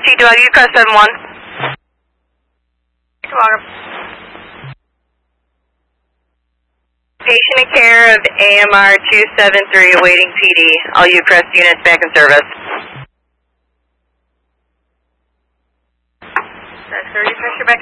Dog, UCross 71. Patient in care of AMR 273 awaiting PD. All UCross units back in service. That's 30 pressure back